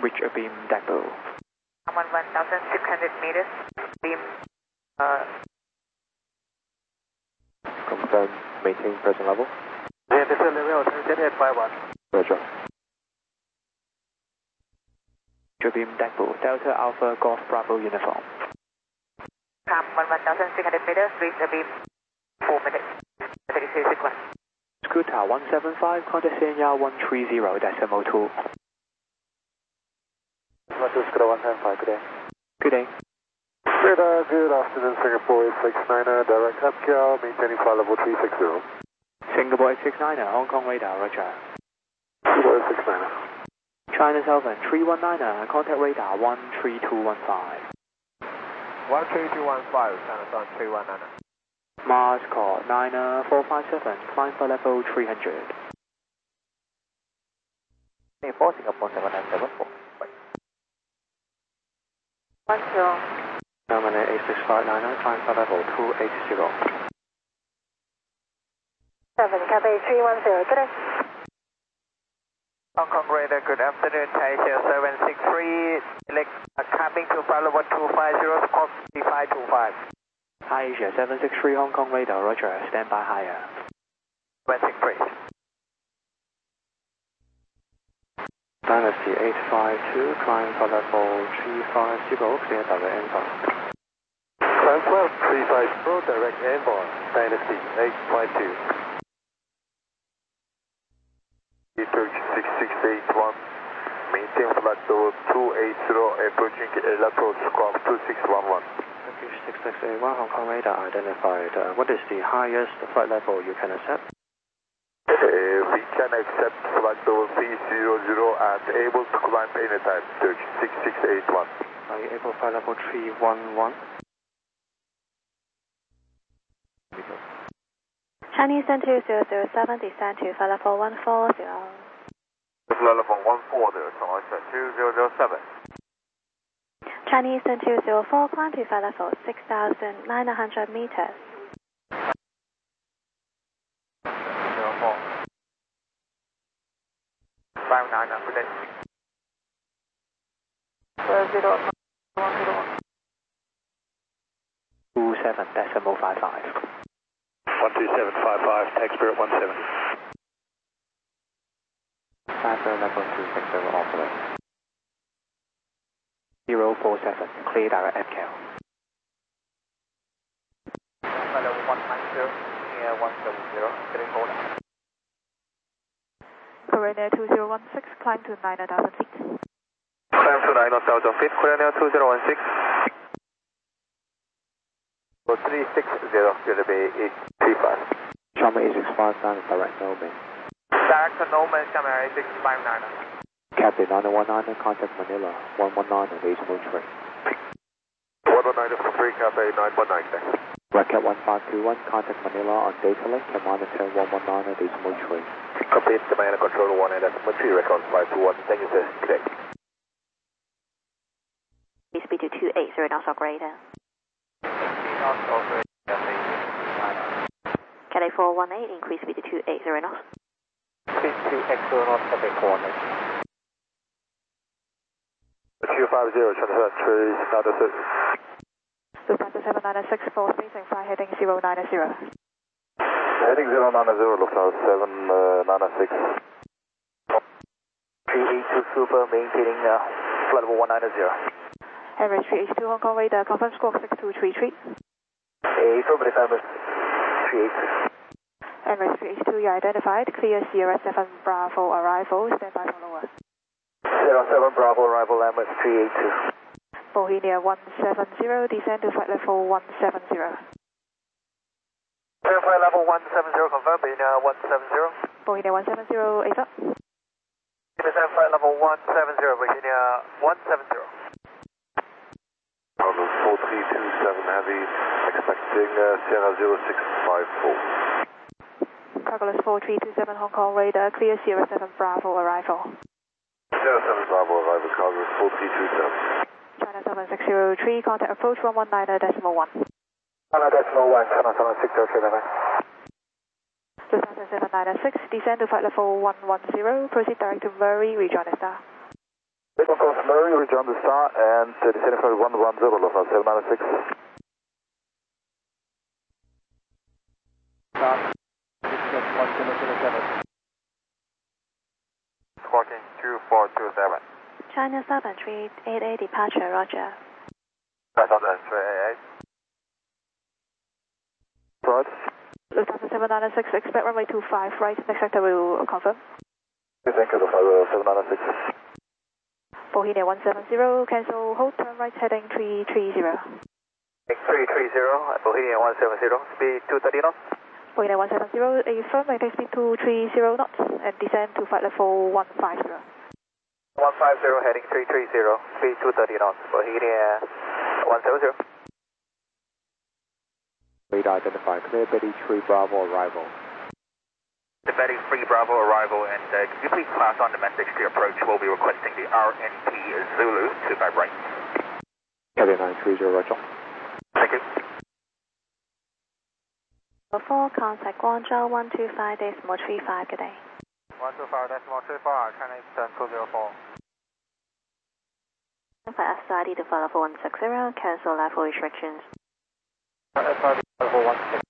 reach a beam depot. I'm on 1,600 meters. Beam. Confirm, maintain present level. Yeah, this is level 851. Roger. Reach a beam depot. Delta Alpha Golf Bravo uniform. I'm on 1,600 meters. Reach a beam. 4 minutes. 36 seconds. Scooter 175, contact CNR 130.2. Scooter 175, good day. Good day. Good afternoon, Singapore 869, direct upscale, maintaining flight level 360. Singapore 869, Hong Kong radar, roger. Singapore 869. China Southern 319, contact radar 13215. 13215, China Southern 319. Mars call 9457, climb for level 300. Singapore 7974. 10. Terminal 86599, climb for level 280. 7, copy 310, good day. Hong Kong radar, good afternoon, Taisha 763, coming to flight level 250, squawk 3525. Hi Asia 763 Hong Kong radar, roger, stand by higher. 163. Dynasty 852, climb for level 350, clear direct inbound. Climb 12350, direct inbound, Dynasty 852. Turkish 6681, maintain flight level 280, approaching El approach, squawk 2611. Turkish 6681, Hong Kong radar identified. What is the highest flight level you can accept? We can accept flight level 300 and able to climb anytime, Turkish 6681. Are you able to flight level 311? Chinese 20007, descend to flight level 140. Flight level 140, so 2007. Chinese 204, climb to flight level 6,900 meters. 04. 59, good day. 27.55. 12755, tag Spirit 170. Transfer level 260 operate. 047, clear direct FCAL. Flight level 190, near 170, getting hold. Korean Air 2016, climb to 9,000 feet. Climb to 9,000 feet, Korean Air 2016. 360, gonna be 835. Chama 865, direct Noman. Direct to Noman, Chama 8659. Captain 919, contact Manila 119 at Decimal Train. 119 for 3, Cafe 919. Racket 1521, contact Manila on data link and monitor 119 at Decimal Train. Copy, command and control 1 and decimal 3, record 521. Thank you, sir. Good day. Speed to 280, knots or greater. Cathay 418, increase speed to 280 knots. Speed to exo knots, Cathay 418. 250, transfer 396. Lufthansa 796, full spacing, fly heading 090. Heading 090, Lufthansa 796. 382 Super, maintaining flight level 190. Emirates 382 Hong Kong radar, confirm squawk 6233. Affirmative, Emirates 382. Emirates 382, you identified. Clear Sierra 7 Bravo arrival, stand by for lower. 07 Bravo arrival, Emirates 382. Bohemia 170, descend to flight level 170. Flight level 170, confirm, Bohemia 170. Bohemia 170, is up. Descend flight level 170, Bohemia 170. Bravo 4327 Heavy, expecting Sierra 0654. Cargolus 4327 Hong Kong radar, clear Sierra 7 Bravo arrival. Sierra 7 Bravo arrival, Cargolus 4327. China 7603, contact approach 119.1. 1.1, China 7603. Lufthansa 796, descend to flight level 110, proceed direct to Murray, rejoin the star. Vehicle Murray, rejoin the star and descending for 110, Lufthansa 796. Squawking 2427. China 7388 departure, roger. 5388. Right. Lufthansa 796, expect runway 25 right, next sector will confirm. Thank you, Lufthansa 796. Bohemia 170, cancel, hold, turn right, heading 330. 330, Bohemia 170, speed 230 knots. Bohemia 170, affirm, maintain speed 230 knots, and descend to flight level 150. 150, heading 330, speed 230 knots, Bohemia 170. Radar identified, clear Betty 3 Bravo arrival. The Betty 3 Bravo arrival, and can you please pass on the message to approach? We'll be requesting the RNP Zulu 25 right. Cathay 930, roger. Thank you. 4, contact Guangzhou 125.35, good day. 125.35, China Eastern 204. For SID to flight level 160, cancel level restrictions. SID level 160.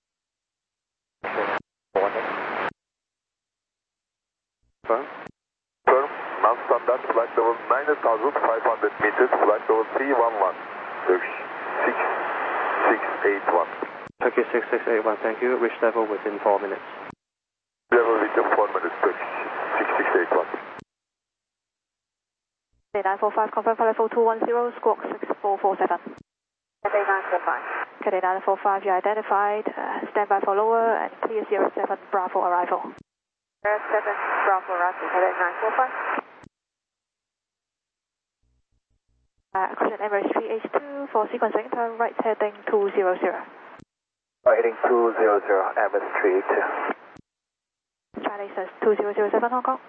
Firm. Firm. Non-standard flight level 9,500 meters, flight level 311. Turkish 6681. Turkey 6681, thank you. Reach level within 4 minutes. Level within 4 minutes, Turkish 6681. 945, confirm flight level 210, squawk 6447. Cathay 945. Cathay 945, you're identified, stand by for lower, and clear Sierra 7 Bravo arrival. Sierra 7 Bravo arrival, Cathay 945. Caution Emirates 3H2 for sequencing, turn right heading 200. Heading 200, Airbus 382. China Eastern 2007 Hong Kong.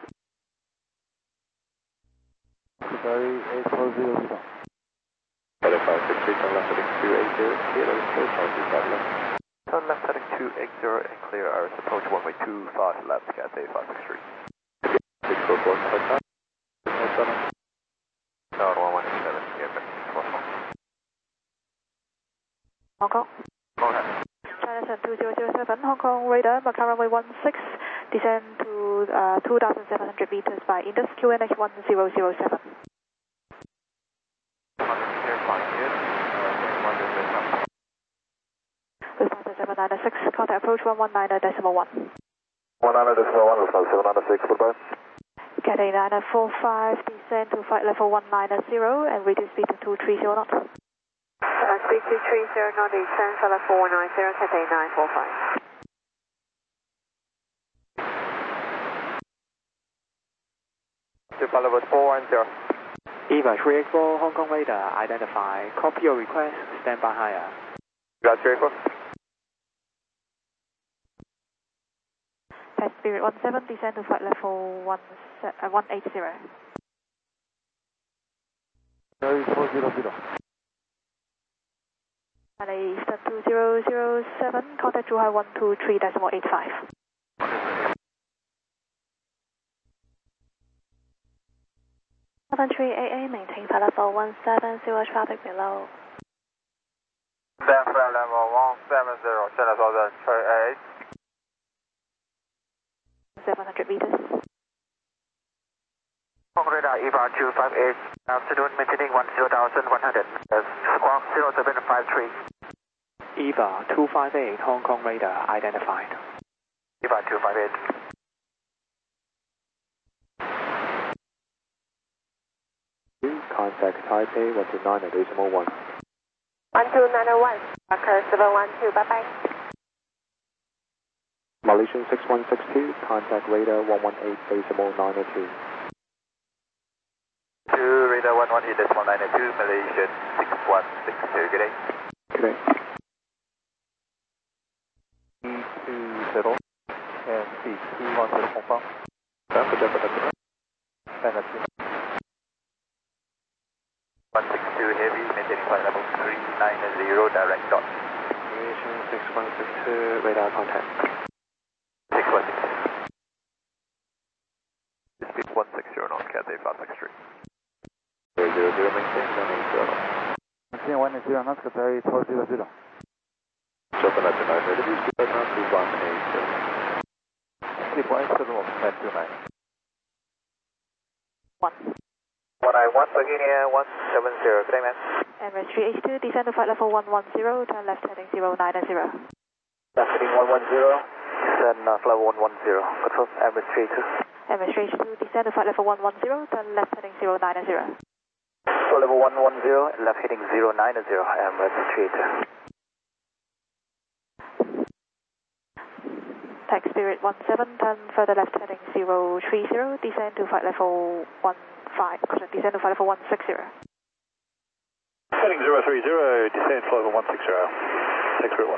Ferry 840. Cathay 563, turn left heading 280, clear close 525 left. Turn left heading 280 and clear Iris approach runway 25 left, Cathay 563. 644, Tower 1187, Airbus 12. Hong Kong. Go ahead. China Eastern 2007 Hong Kong radar, Macau runway 16, descend to 2,700 meters by Indus QNH 1007. Lufthansa 796, contact approach 119.1. 119.1, Lufthansa 796, goodbye. Cathay 945, descend to flight level 190 and reduce speed to 230 knots. Speed 230 knots, descend for level 490, Cathay 945. To flight level 410. EVA 384, Hong Kong radar, identify. Copy your request, stand by higher. Got 384. Test Spirit 17, descend to flight level 180. Ferry 400. China Eastern 2007, contact Zhuhai 123.85. 7388, maintain flight level 170, traffic below. Then flight level 170, China Southern 38. 700 meters. Hong Kong radar EVA 258, afternoon maintaining 10,100, squawk 0753. EVA 258, Hong Kong radar, identified. EVA 258. Contact Taipei 129.1. 12901, Marker 712, bye bye. Malaysian 6162, contact radar 118.902. 2 radar 118.902, Malaysian 6162, good day. Good day. E20 and C210 Hong Kong. And that's 162 heavy, maintaining flight level 390, direct dot. Malaysian 6162, radar contact. 616. Speed 160 knots, Cathay 563. maintain 180. Maintain 180, knots, Qatari 400. Chopper National Ready, speed now to 180. Sleep 179. 1. 191, Virginia 170, good day, man. Emirates 3H2, descend to flight level 110, turn left heading 090. Left heading 110, descend level 110, control Emirates 3H2. Emirates 3H2, descend to flight level 110, turn left heading 090. Control level 110, left heading 090, Emirates 3H2. Tech Spirit 17, turn further left heading 030, descend to flight level descend to flight level 160. Heading 030, descend flight level 160, Tech Spirit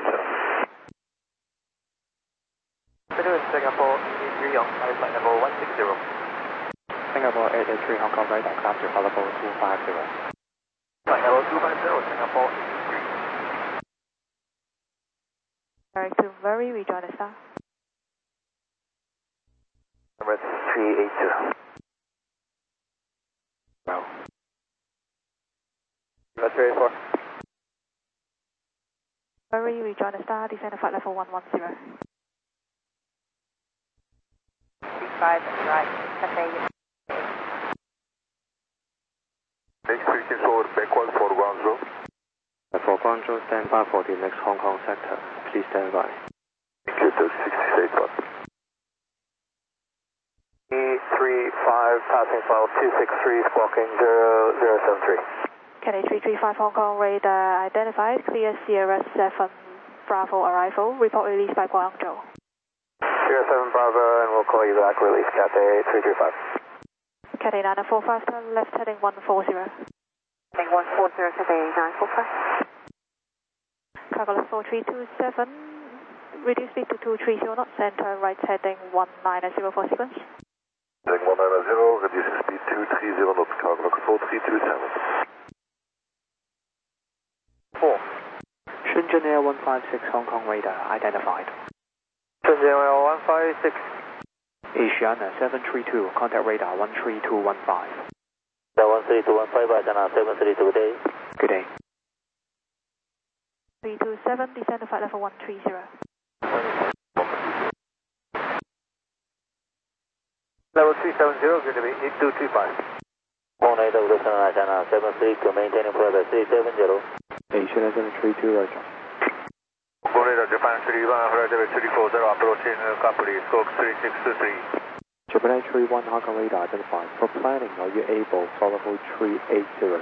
17. Singapore, Yong, flight level 160. Singapore 883 Hong Kong radar, climb to flight level 250. Flight level 250, Singapore 883. Direct to Murray, rejoin the star. Emirates 382. Well. Emirates 384. Murray, rejoin the star, descend to flight level 110. 5 right, Cathay. Next frequency forward backward for Guangzhou. For Guangzhou, stand by for the next Hong Kong sector. Please stand by. Thank you, 68 1. E35, passing file 263, squawking 0073. Cathay 335 Hong Kong radar identified, clear Sierra 7 Bravo arrival, report released by Guangzhou. Sierra 7 Bravo, and we'll call you back, release Cathay 335. Cathay 945, turn left heading 140. Heading 140, Cathay 945. Cargo left 4327, reduce speed to 230 knots, enter right heading 190 for sequence. Heading 190, reducing speed 230 knots, cargo log 4327. 4. Shenzhen Air 156 Hong Kong radar identified. Shenzhen Air 156. Asiana 732, contact radar 13215. 13215, Asiana 732, good day. Good day. 327, descend to flight level 130. Level 370, good to be 8235. 180, Asiana 732, maintaining further 370. Asiana 732, roger. Radar Japan 31, radar 340, approaching Capri, scope 3623. Japan 31 Hong Kong radar identified. For planning, are you able for level 380?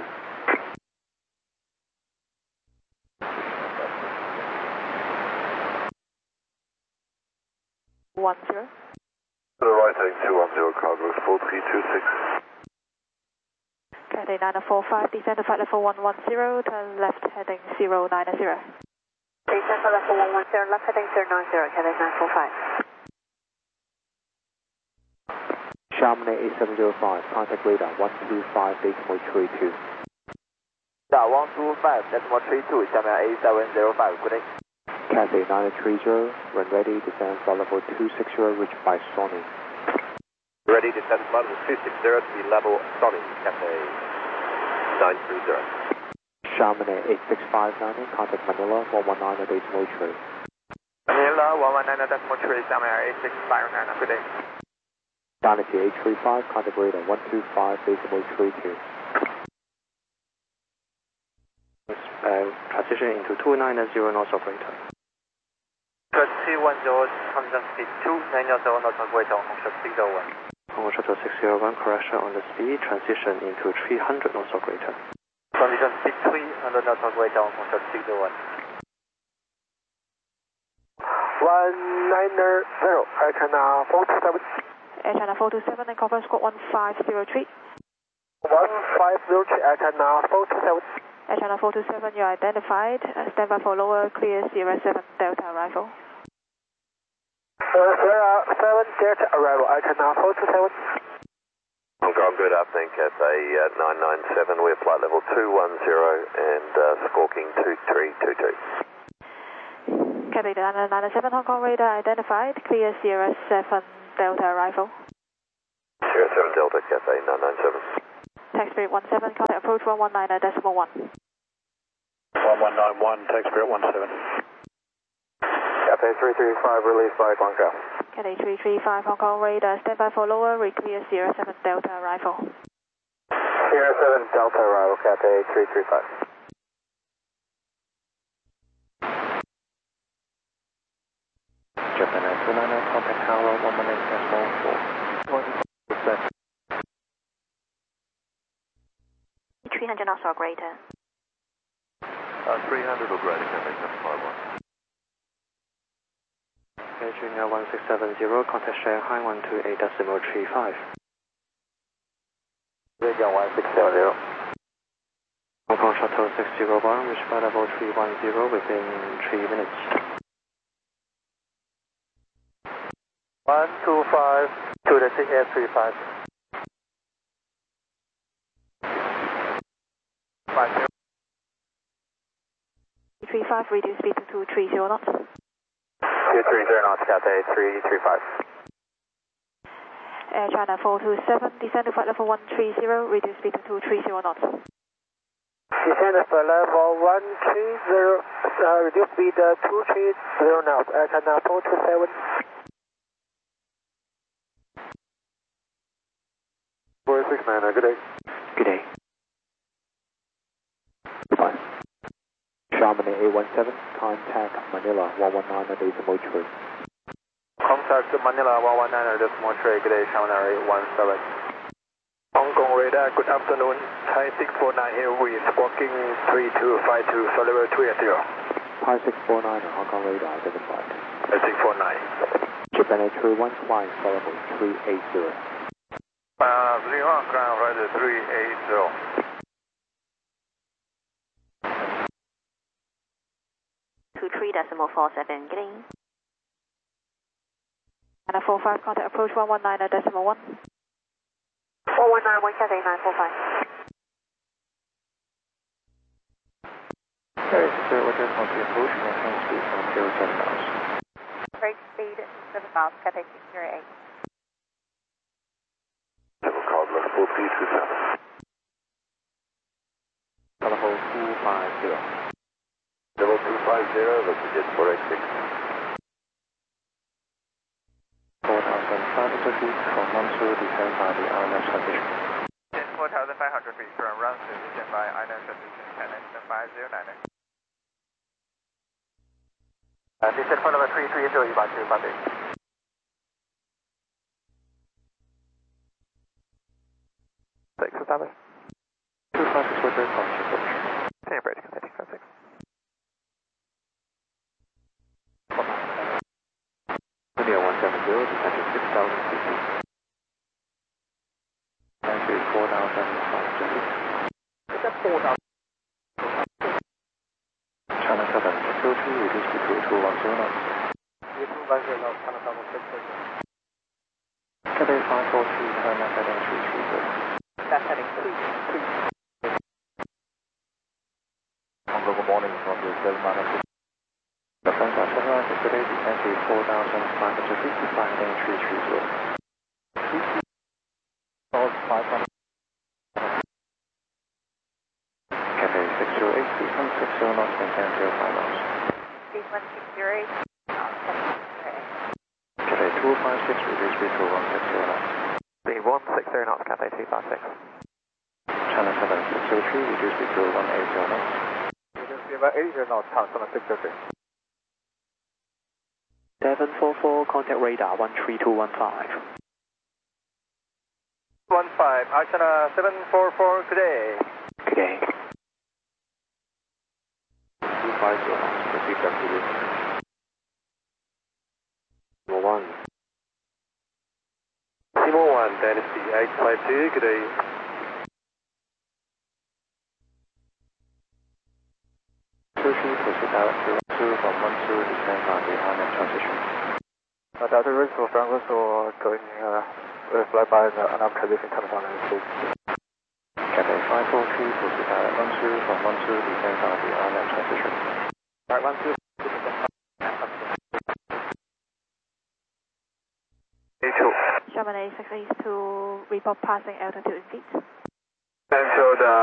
One To the right heading 210, cargo 4326. Cathay 945, descend to flight level 110, turn left heading 090. Descend to level 110, left heading 090, Cathay 945. Chamonix 8705, contact radar 125.32. 125.32, Chamonix 8705, good day. Cathay 930, run ready, descend flight level 260, reached by Sony. Ready to descend flight level 260 to be level Sony, Cathay 930. Chamonix 8659, contact Manila 119.3. Manila 119.3, Chamonix 8659, good day. Galaxy 835, contact radar 125.32. Transition into 290 knots operator. 210, transition speed 290 knots operator, Hongshot 601. Hongshot 601, correction on the speed, transition into 300 knots operator. Transition speed 300 knots operator, Hongshot 601. 190, Air China 427. Air China 427 and conference squad 1503. 1503, Air China 427. Air China 427, you are identified. Stand by for lower, clear Sierra 7 Delta arrival. Sierra 7 Delta arrival, Air China 427. Hong Kong, good afternoon, Cathay 997, we're flight level 210 and squawking 2322. Cathay 997 Hong Kong radar identified. Clear Sierra 7 Delta arrival. Sierra 7 Delta, Cathay 997. Taxi Spirit 17, contact approach 119.1. 1191, taxi Spirit 17. Cathay 335, release by Guangzhou. Cathay 335 Hong Kong radar, stand by for lower, re-clear Sierra 7 Delta arrival. Sierra 7 Delta arrival, Cathay 335. Japan Air 299, contact Tower 118.4. 300 knots or greater. 300 or greater, Cathay 751. Beijing Air 1670, contact Shanghai 128.35. Beijing 1670. Hong Kong Shuttle 601, reach flight level 310 within 3 minutes. 125 to the Air35. 35, reduce speed to 230 knots. 230 knots, Cathay 335. Air China 427, descend to flight level 130, reduce speed to 230 knots. Descend to level 130, reduce speed 230 knots, Air China 427. 469, good day. Good day. Fine. Chamonix A17, contact Manila 119.3. Contact Manila 119.3, good day, Chamonix 17. Hong Kong radar, good afternoon. Thai 649 here with squawking 3252, so level 280. Thai 649 Hong Kong radar identified. Thai 649. Japan Air 31 flying level 380. 01 ground right 380. 23.47, getting. And a 45, contact approach 119.1. 119, Cathay 945. Carry secure order for the approach, maintain speed from 07 miles. Break speed 7 miles, Cathay 608. Level card level 4P27. Level 250. Level 250, that's again 486. 4,500 feet from Monsu, descend by the INF transition. 4,500 feet from Ransu, descend by INF transition, China 509. Descend for level 330, Ibachi, Ibachi. Six established. 256 with your approach. Same bridge, Cathay 256. India 170, descend to 6,000 feet. Entry 4,500 feet. China 7, 602, reduce to 210 knots. 210 knots, China 7, 602. Cathay 543, turn left heading 330. That's heading 330. Good morning from the 7 minus. The friends are sunrise yesterday, descend to 4,500 feet to fly heading 330. 500. Cathay 608, descend 60 knots, maintain 05 miles. Speed 168. Cathay 256, reduce speed to 160 knots. Speed 160 knots, Cathay 256. China 7, 603, reduce speed to 180 knots. Reduce speed by 80 knots, China 7, 603. 744, contact radar 13215. 15, China 744, good day. Good day. 250 knots, proceed back to this. Number 1. Seymour 1, Dynasty 852, good day. Proceed direct to Ransu from Monsu, descend by the INF transition. Delta Rizzo, Frank Russell, going fly by the INF transition, China 7, Cathay 543, proceed direct Monsu from Monsu, descend by the INF transition. Right, 12. Chamonix 6 East to report passing altitude in feet. Cancel the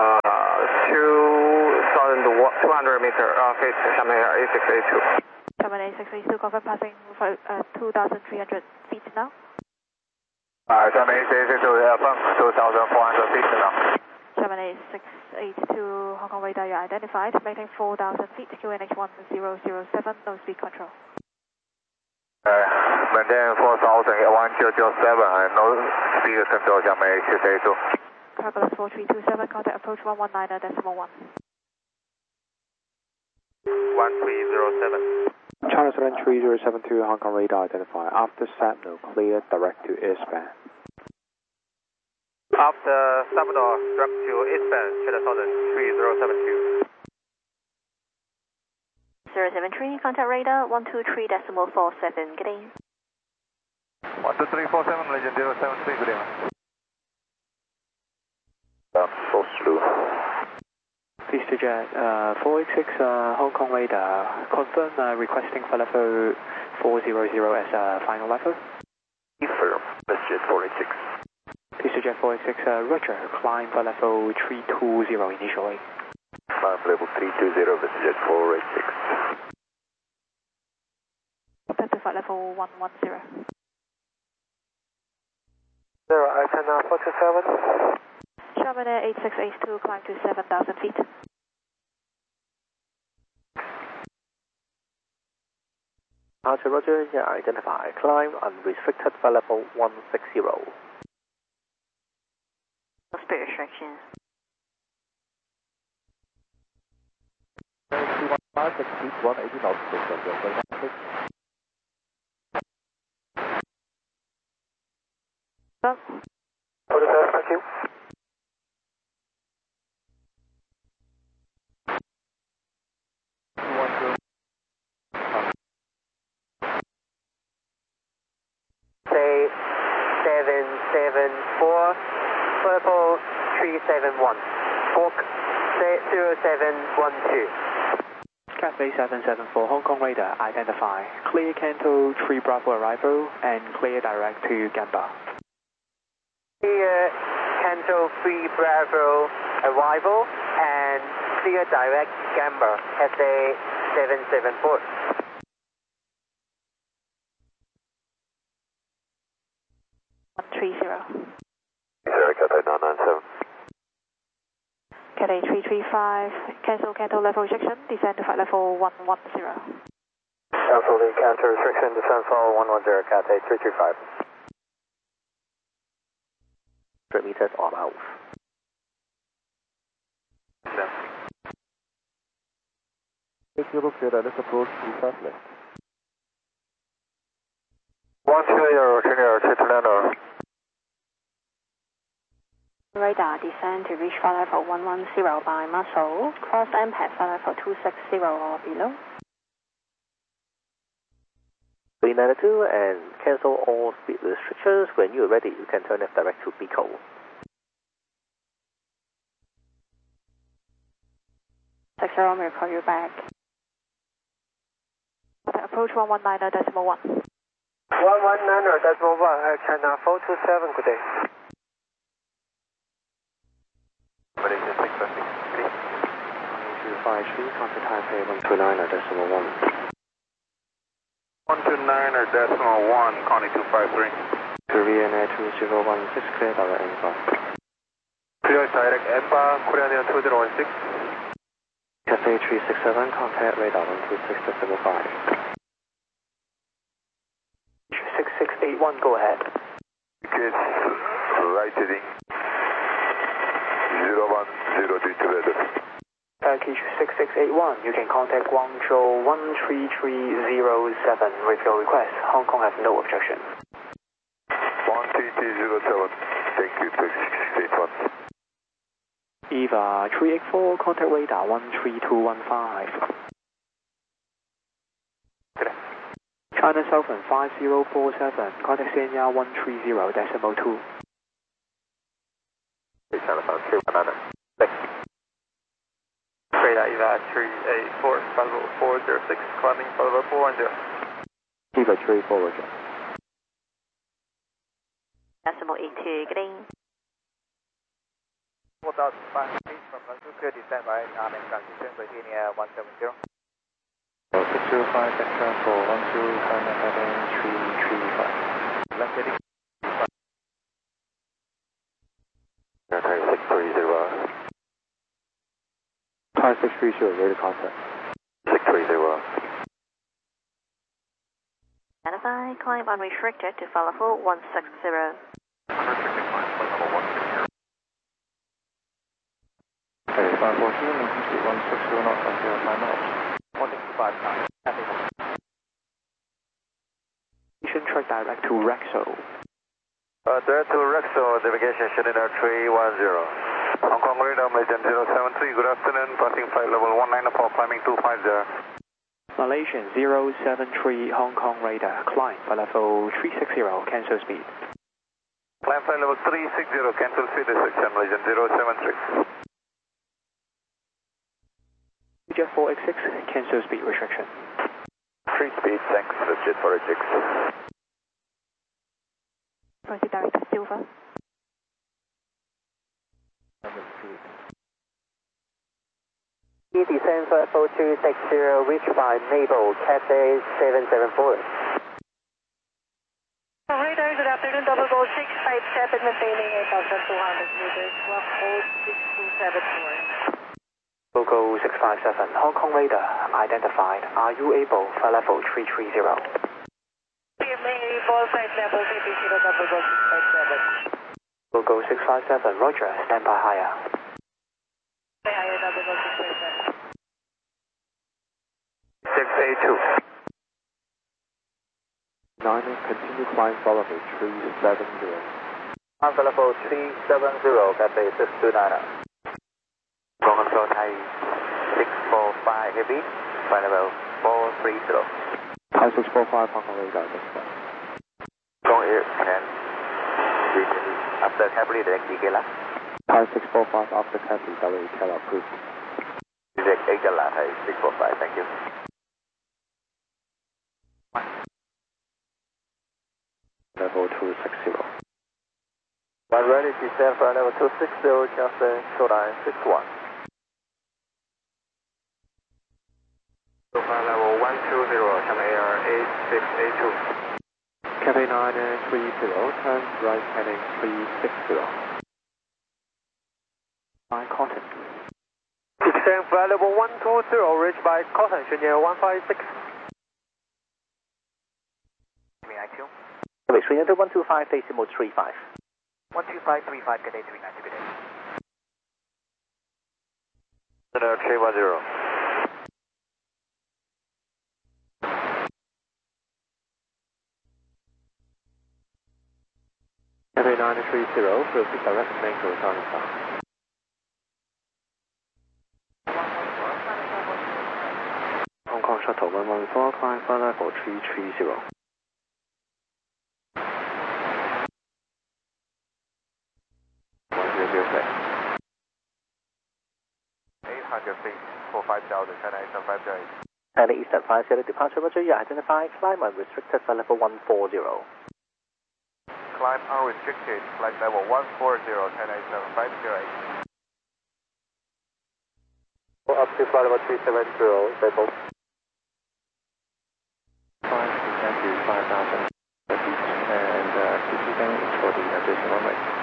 2,200 meter feet, Xiamen Air 8682. Xiamen 8682, confirm passing for 2,300 feet now. Xiamen 8682, affirm 2,400 feet now. Xiamen 8682, Hong Kong radar, you identified, maintain 4,000 feet, QNH 1007, no speed control. Maintain 4,1007 and no speed control, Xiamen 8682. Calculus 4327, contact approach 119.1. 1307. China 3072 Hong Kong radar identified. After SATNO, clear direct to airspan. After Salvador, direct to eastbound, China Southern 3072. 073, contact radar 123.47, good day. 12347, Legend 073, good day. So slow. Easter Jet 486 Hong Kong radar, confirm requesting for level 400 as final level. Confirm, Jet 486. Easter Jet 486 Roger, climb for level 320 initially. Climb level 320, Jet 486. That's for level 110. 0, China 427. Xiamen Air 8682, climb to 7,000 feet. Archer Roger, yeah, identify. Climb unrestricted for level 160. No speed restriction. 215 at speed 180 knots, Well, Thank you. Say 774, level 371, Fork 0712. Cathay 774 Hong Kong radar, identify. Clear Canto 3 Bravo arrival and clear direct to Gamba. Clear Canto 3 Bravo arrival and clear direct Gamba, SA 774. Cathay 997. Cathay 335, cancel Canto level restriction, descend to flight level 110. Cancel the Canto restriction, descend for 110, Cathay 335. 100 meters on out. Take your look here, let's approach 25 left. 120, Junior, Chitlano. Radar descend to reach flight level 110 by muscle, cross impact flight level 260 or below. 392 and cancel all speed restrictions. When you are ready, you can turn left direct to Pico. I'll call you back. Approach 119.1. 119.1, China 427, good day. Malaysia 650. 253, contact Taipei 129.1. 129.1, Connie 253. Korean Air 2016, clear direct EMPA. Clear direct EMPA, Korean Air 2016. Cathay 367, contact radar 126.75. 6681, go ahead. Tickets, right heading 0103 to weather. Package 6681, you can contact Guangzhou 13307 with your request. Hong Kong has no objection. 13307, thank you, taxi 681. EVA 384, contact radar 13215. China Southern 5047, contact Sanya 130.2. China Southern 219. Radar EVA 384, level 406, climbing for level 410. EVA 34, Roger. Decimal 82, good day. south 5 feet from Longitude, clear descent by arm and transition Virginia 170. 605 Extra for 1257335. Left heading. Thai 630. Thai 630, radar contact. 630. Identify, climb unrestricted to follow for 160. Unrestricted climb, flight level 160. Okay, 514, altitude 160 knots, 105 miles. 165 knots. Copy. Track direct to Rexo. Direct to Rexo, navigation Shannon 310. Hong Kong radar, Malaysian 073, good afternoon, passing flight level 194, climbing 250. Malaysian 073 Hong Kong radar, climb for level 360, cancel speed. Climb flight level 360, cancel speed restriction, Malaysian 073. Jet 486, cancel speed restriction. Free speed, thanks, Jet 486. Proceed direct to Silver. Descend for 4260, reach by Naval, Cathay 774. Radar, good afternoon, double goal 657, maintaining 8,200 meters, walk hold 6274. Logo 657, Hong Kong radar, identified. Are you able for level 330? Able, flight level 330, double goal 657. Logo 657, roger, stand by higher. Higher, double goal 657. 682. 9, continue climb for level 370. Climb for level 370, Cathay 629. Ground control Thai 645 heavy, flight level 430. Thai 645 Hong Kong radar, identified. Ground air can after Capri direct DK Thai 645 after Capri, WK approved. Direct 8 Thai 645, thank you. Level 260. One ready, descend for level 260, Johnson, shoreline 61. Flight level 120, Channel Air 8682. Cathay 930, turn right heading 360. By Cotton. Descend flight level 120, reach by Cotton, Shenyang 156. I2. Wait, 125 decimal 35. 12535, good day 390, good day. Center 310. Cathay 930, proceed direct to Tango, Hong Kong Shuttle 114, climb for level 330. 800 feet, 45,000, China Eastern 508. China Eastern 50, departure roger, you identify, climb unrestricted for level 140. Climb unrestricted, flight level 140, China Eastern 508. Up to flight level 370, stable. 5 to 5,000 feet, and keep going for the additional runway.